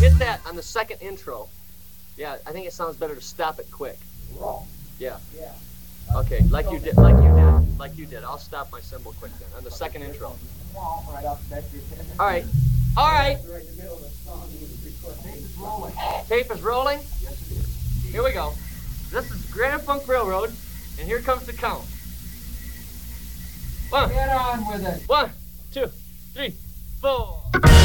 hit that on the second intro, yeah, I think it sounds better to stop it quick. Yeah. Yeah. Okay, like you did. I'll stop my cymbal quick then on the second intro. Right off the bat. All right. All right. Right in the middle of the song. Tape is rolling. Tape is rolling. Yes, it is. Here we go. This is Grand Funk Railroad, and here comes the count. One. Get on with it. 1, 2, 3, 4.